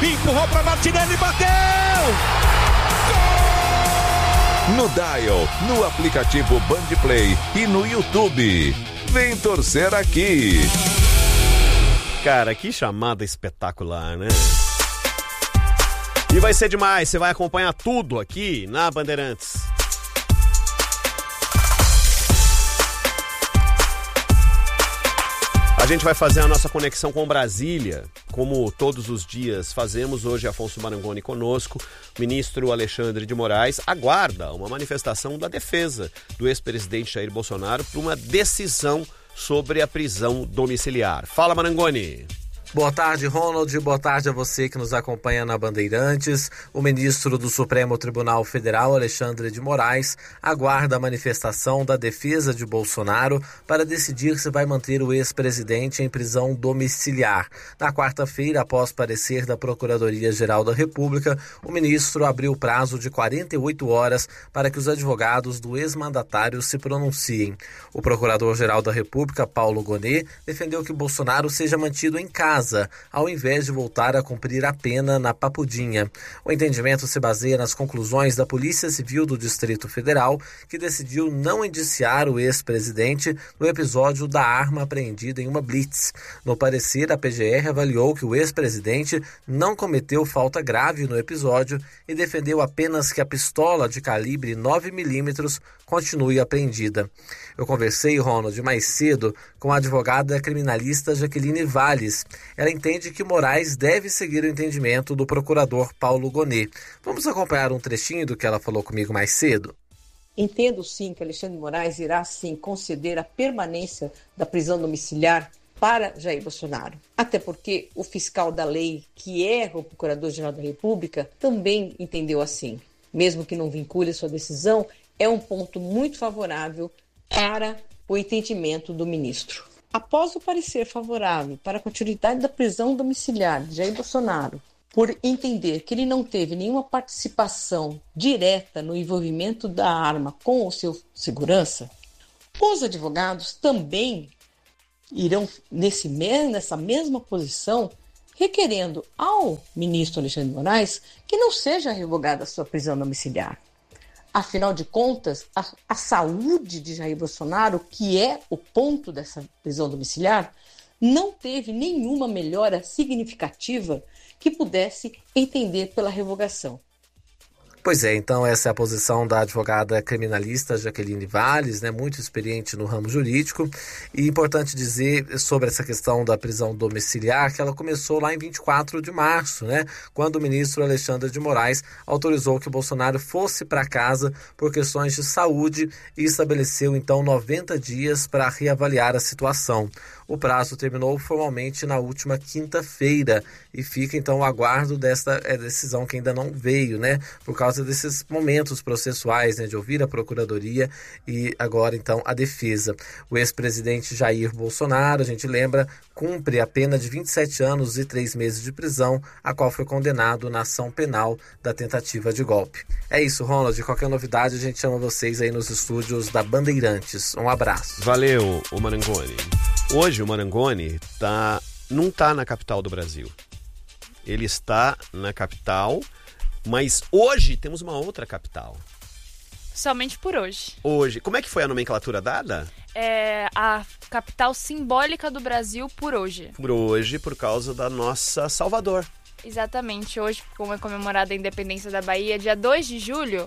empurrou para Martinelli, bateu! Gol! No Dial, no aplicativo Bandplay e no YouTube. Vem torcer aqui. Cara, que chamada espetacular, né? E vai ser demais, você vai acompanhar tudo aqui na Bandeirantes. A gente vai fazer a nossa conexão com Brasília, como todos os dias fazemos. Hoje, Afonso Marangoni conosco. O ministro Alexandre de Moraes aguarda uma manifestação da defesa do ex-presidente Jair Bolsonaro por uma decisão sobre a prisão domiciliar. Fala, Marangoni. Boa tarde, Ronald. Boa tarde a você que nos acompanha na Bandeirantes. O ministro do Supremo Tribunal Federal, Alexandre de Moraes, aguarda a manifestação da defesa de Bolsonaro para decidir se vai manter o ex-presidente em prisão domiciliar. Na quarta-feira, após parecer da Procuradoria-Geral da República, o ministro abriu prazo de 48 horas para que os advogados do ex-mandatário se pronunciem. O Procurador-Geral da República, Paulo Gonet, defendeu que Bolsonaro seja mantido em casa, ao invés de voltar a cumprir a pena na Papudinha. O entendimento se baseia nas conclusões da Polícia Civil do Distrito Federal, que decidiu não indiciar o ex-presidente no episódio da arma apreendida em uma blitz. No parecer, a PGR avaliou que o ex-presidente não cometeu falta grave no episódio e defendeu apenas que a pistola de calibre 9mm continue apreendida. Eu conversei, Ronald, mais cedo com a advogada criminalista Jaqueline Valles. Ela entende que Moraes deve seguir o entendimento do procurador Paulo Gonet. Vamos acompanhar um trechinho do que ela falou comigo mais cedo? Entendo sim que Alexandre de Moraes irá sim conceder a permanência da prisão domiciliar para Jair Bolsonaro. Até porque o fiscal da lei, que é o Procurador-Geral da República, também entendeu assim. Mesmo que não vincule sua decisão, é um ponto muito favorável para o entendimento do ministro. Após o parecer favorável para a continuidade da prisão domiciliar de Jair Bolsonaro, por entender que ele não teve nenhuma participação direta no envolvimento da arma com o seu segurança, os advogados também irão nessa mesma posição, requerendo ao ministro Alexandre de Moraes que não seja revogada a sua prisão domiciliar. Afinal de contas, a saúde de Jair Bolsonaro, que é o ponto dessa prisão domiciliar, não teve nenhuma melhora significativa que pudesse entender pela revogação. Pois é, então essa é a posição da advogada criminalista Jaqueline Valles, né, muito experiente no ramo jurídico. E importante dizer sobre essa questão da prisão domiciliar que ela começou lá em 24 de março, né, quando o ministro Alexandre de Moraes autorizou que Bolsonaro fosse para casa por questões de saúde e estabeleceu então 90 dias para reavaliar a situação. O prazo terminou formalmente na última quinta-feira e fica então o aguardo desta decisão que ainda não veio, né, por causa desses momentos processuais, né, de ouvir a Procuradoria e agora então a defesa. O ex-presidente Jair Bolsonaro, a gente lembra, cumpre a pena de 27 anos e 3 meses de prisão, a qual foi condenado na ação penal da tentativa de golpe. É isso, Ronald. De qualquer novidade, a gente chama vocês aí nos estúdios da Bandeirantes. Um abraço. Valeu, o Marangoni. Hoje o Marangoni não está na capital do Brasil. Ele está na capital, mas hoje temos uma outra capital. Somente por hoje. Hoje. Como é que foi a nomenclatura dada? É a capital simbólica do Brasil por hoje. Por hoje, por causa da nossa Salvador. Exatamente. Hoje, como é comemorada a independência da Bahia, dia 2 de julho,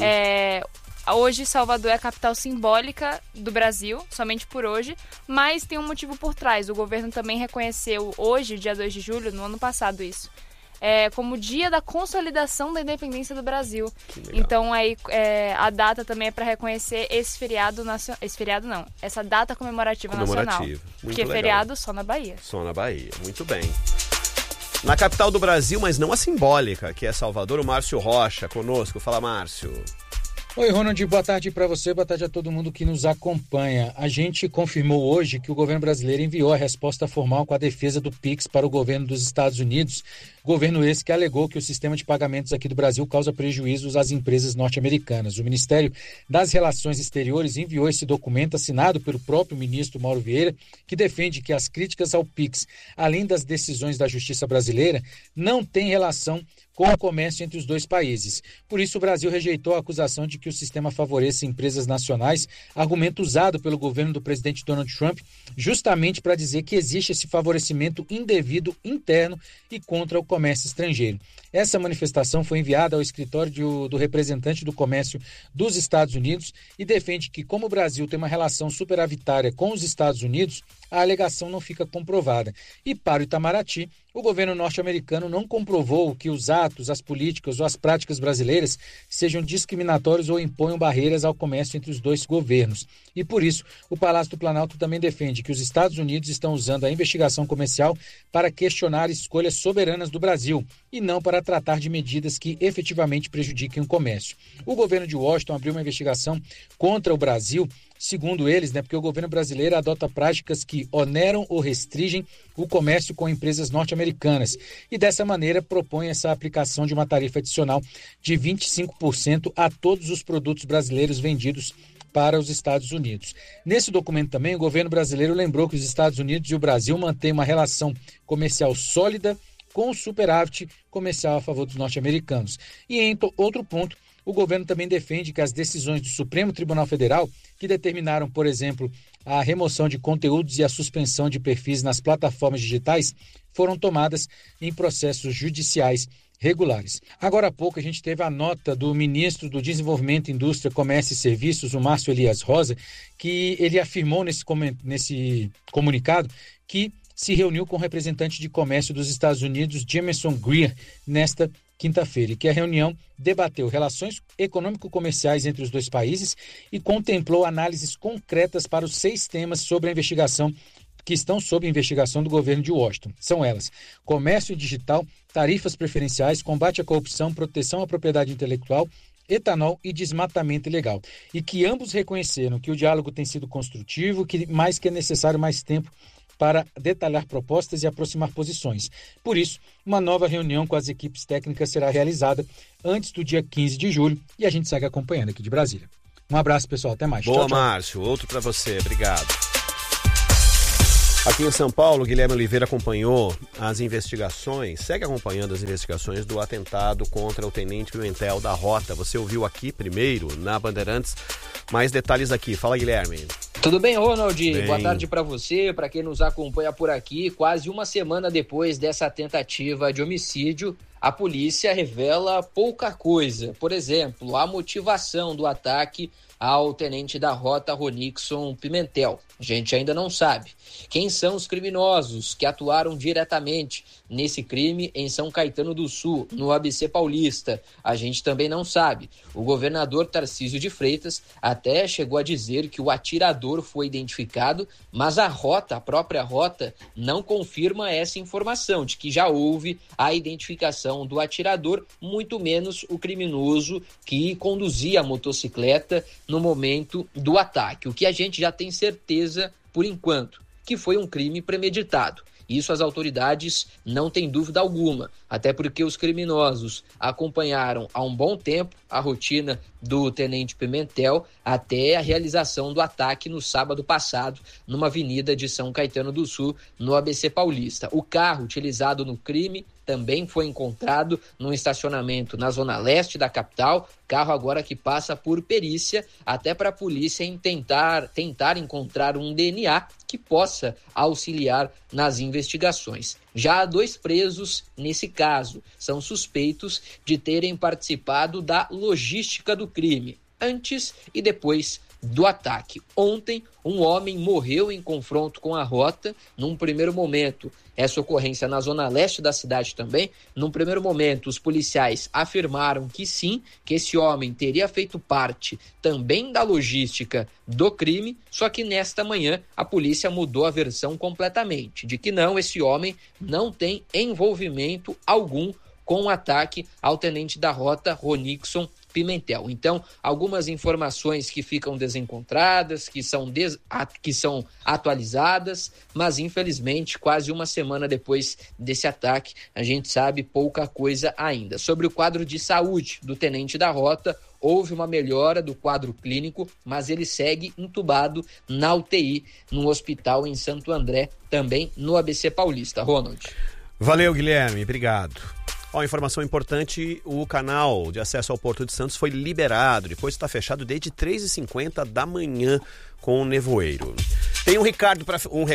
hoje Salvador é a capital simbólica do Brasil, somente por hoje, mas tem um motivo por trás. O governo também reconheceu hoje, dia 2 de julho, no ano passado isso, como dia da consolidação da independência do Brasil. Então aí a data também é para reconhecer esse feriado nacional. Esse feriado não, essa data comemorativa nacional. Muito porque legal. Feriado só na Bahia. Só na Bahia, muito bem. Na capital do Brasil, mas não a simbólica, que é Salvador, o Márcio Rocha conosco. Fala, Márcio. Oi, Ronald, boa tarde para você, boa tarde a todo mundo que nos acompanha. A gente confirmou hoje que o governo brasileiro enviou a resposta formal com a defesa do PIX para o governo dos Estados Unidos, Governo esse que alegou que o sistema de pagamentos aqui do Brasil causa prejuízos às empresas norte-americanas. O Ministério das Relações Exteriores enviou esse documento assinado pelo próprio ministro Mauro Vieira, que defende que as críticas ao PIX, além das decisões da Justiça brasileira, não têm relação com o comércio entre os dois países. Por isso, o Brasil rejeitou a acusação de que o sistema favoreça empresas nacionais, argumento usado pelo governo do presidente Donald Trump, justamente para dizer que existe esse favorecimento indevido interno e contra o comércio estrangeiro. Essa manifestação foi enviada ao escritório do representante do comércio dos Estados Unidos e defende que, como o Brasil tem uma relação superavitária com os Estados Unidos, a alegação não fica comprovada. E para o Itamaraty, o governo norte-americano não comprovou que os atos, as políticas ou as práticas brasileiras sejam discriminatórios ou imponham barreiras ao comércio entre os dois governos. E por isso, o Palácio do Planalto também defende que os Estados Unidos estão usando a investigação comercial para questionar escolhas soberanas do Brasil e não para tratar de medidas que efetivamente prejudiquem o comércio. O governo de Washington abriu uma investigação contra o Brasil, segundo eles, porque o governo brasileiro adota práticas que oneram ou restringem o comércio com empresas norte-americanas e, dessa maneira, propõe essa aplicação de uma tarifa adicional de 25% a todos os produtos brasileiros vendidos para os Estados Unidos. Nesse documento também, o governo brasileiro lembrou que os Estados Unidos e o Brasil mantêm uma relação comercial sólida com superávit comercial a favor dos norte-americanos. E em outro ponto, o governo também defende que as decisões do Supremo Tribunal Federal, que determinaram, por exemplo, a remoção de conteúdos e a suspensão de perfis nas plataformas digitais, foram tomadas em processos judiciais regulares. Agora há pouco a gente teve a nota do ministro do Desenvolvimento, Indústria, Comércio e Serviços, o Márcio Elias Rosa, que ele afirmou nesse comunicado que se reuniu com o representante de comércio dos Estados Unidos, Jameson Greer, nesta quinta-feira, e que a reunião debateu relações econômico-comerciais entre os dois países e contemplou análises concretas para os 6 temas sobre a investigação que estão sob investigação do governo de Washington. São elas: comércio digital, tarifas preferenciais, combate à corrupção, proteção à propriedade intelectual, etanol e desmatamento ilegal. E que ambos reconheceram que o diálogo tem sido construtivo, mas que é necessário mais tempo para detalhar propostas e aproximar posições. Por isso, uma nova reunião com as equipes técnicas será realizada antes do dia 15 de julho e a gente segue acompanhando aqui de Brasília. Um abraço, pessoal. Até mais. Boa, tchau, tchau. Márcio. Outro para você. Obrigado. Aqui em São Paulo, Guilherme Oliveira acompanhou as investigações, segue acompanhando as investigações do atentado contra o Tenente Pimentel da Rota. Você ouviu aqui primeiro, na Bandeirantes. Mais detalhes aqui. Fala, Guilherme. Tudo bem, Ronald? Bem. Boa tarde para você, para quem nos acompanha por aqui. Quase uma semana depois dessa tentativa de homicídio, a polícia revela pouca coisa. Por exemplo, a motivação do ataque ao tenente da Rota Ronixon Pimentel. A gente ainda não sabe. Quem são os criminosos que atuaram diretamente nesse crime em São Caetano do Sul, no ABC Paulista? A gente também não sabe. O governador Tarcísio de Freitas até chegou a dizer que o atirador foi identificado, mas a própria Rota, não confirma essa informação de que já houve a identificação do atirador, muito menos o criminoso que conduzia a motocicleta no momento do ataque. O que a gente já tem certeza, por enquanto, que foi um crime premeditado. Isso as autoridades não têm dúvida alguma, até porque os criminosos acompanharam há um bom tempo a rotina do Tenente Pimentel até a realização do ataque no sábado passado, numa avenida de São Caetano do Sul, no ABC Paulista. O carro utilizado no crime também foi encontrado num estacionamento na zona leste da capital, carro agora que passa por perícia, até para a polícia tentar encontrar um DNA que possa auxiliar nas investigações. Já há 2 presos nesse caso, são suspeitos de terem participado da logística do crime, antes e depois do ataque. Ontem, um homem morreu em confronto com a Rota. Num primeiro momento, essa ocorrência na zona leste da cidade também. Num primeiro momento, os policiais afirmaram que sim, que esse homem teria feito parte também da logística do crime, só que nesta manhã a polícia mudou a versão completamente, de que não, esse homem não tem envolvimento algum com o ataque ao tenente da Rota Ronixon Pimentel. Então, algumas informações que ficam desencontradas, que são atualizadas, mas infelizmente quase uma semana depois desse ataque, a gente sabe pouca coisa ainda. Sobre o quadro de saúde do tenente da rota, houve uma melhora do quadro clínico, mas ele segue entubado na UTI, num hospital em Santo André, também no ABC Paulista. Ronald. Valeu, Guilherme, obrigado. Informação importante, o canal de acesso ao Porto de Santos foi liberado, depois está fechado desde 3h50 da manhã com o nevoeiro. Tem um recado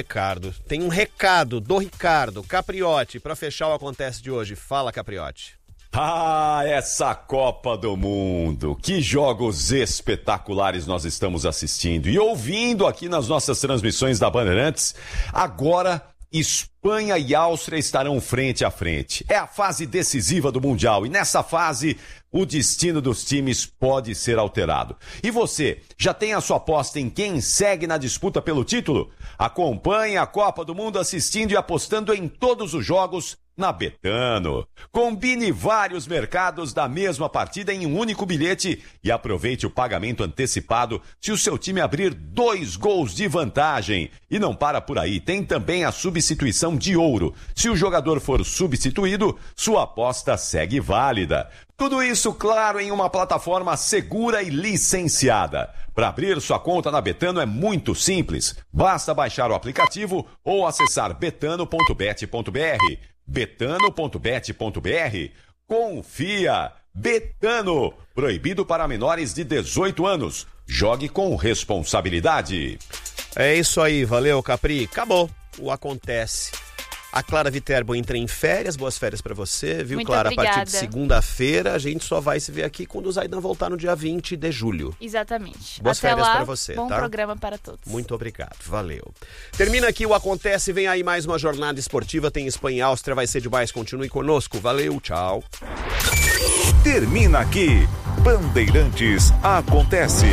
do Ricardo Capriotti para fechar o Acontece de hoje. Fala, Capriotti. Essa Copa do Mundo, que jogos espetaculares nós estamos assistindo e ouvindo aqui nas nossas transmissões da Bandeirantes. Agora, Espanha e Áustria estarão frente a frente. É a fase decisiva do Mundial e nessa fase o destino dos times pode ser alterado. E você, já tem a sua aposta em quem segue na disputa pelo título? Acompanhe a Copa do Mundo assistindo e apostando em todos os jogos na Betano. Combine vários mercados da mesma partida em um único bilhete e aproveite o pagamento antecipado se o seu time abrir 2 gols de vantagem. E não para por aí, tem também a substituição de ouro. Se o jogador for substituído, sua aposta segue válida. Tudo isso, claro, em uma plataforma segura e licenciada. Para abrir sua conta na Betano é muito simples. Basta baixar o aplicativo ou acessar betano.bet.br. betano.bet.br. Confia! Betano. Proibido para menores de 18 anos. Jogue com responsabilidade. É isso aí, valeu, Capri. Acabou o Acontece. A Clara Viterbo entra em férias, boas férias pra você, viu, Muito Clara? obrigada. A partir de segunda-feira, a gente só vai se ver aqui quando o Zaidan voltar no dia 20 de julho. Exatamente. Boas Até férias lá, pra você, bom tá? programa para todos. Muito obrigado, valeu. Termina aqui o Acontece, vem aí mais uma jornada esportiva, tem Espanha e Áustria, vai ser demais, continue conosco, valeu, tchau. Termina aqui, Bandeirantes Acontece.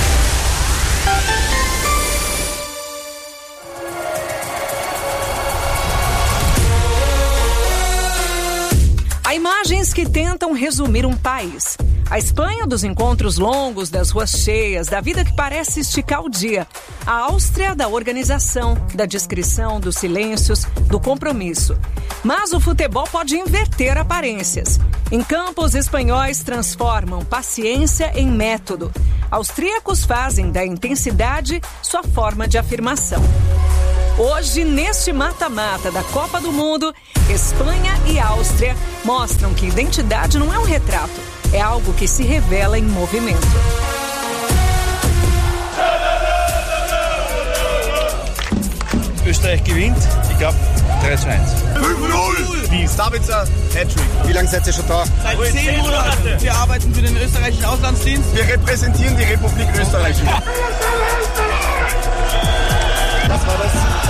Há imagens que tentam resumir um país. A Espanha dos encontros longos, das ruas cheias, da vida que parece esticar o dia. A Áustria da organização, da discrição, dos silêncios, do compromisso. Mas o futebol pode inverter aparências. Em campo, os espanhóis transformam paciência em método. Austríacos fazem da intensidade sua forma de afirmação. Hoje, neste mata-mata da Copa do Mundo, Espanha e Áustria mostram que identidade não é um retrato, é algo que se revela em movimento. Österreich gewinnt, ich glaube 3-1. 5-0! Wie Sabitzer, Hattrick. Wie lange seid ihr schon da? Seit 10 Monaten. Wir arbeiten für den österreichischen Auslandsdienst. Wir repräsentieren die Republik Österreich. Was war das?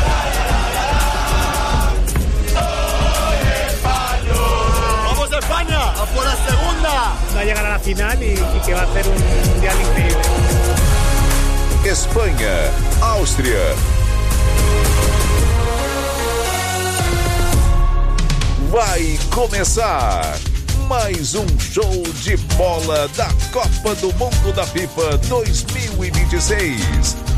¡Vamos España! ¡A por la segunda! Va a llegar a la final y que va a ser un mundial increíble. Espanha, Áustria. Vai começar mais um show de bola da Copa do Mundo da FIFA 2026.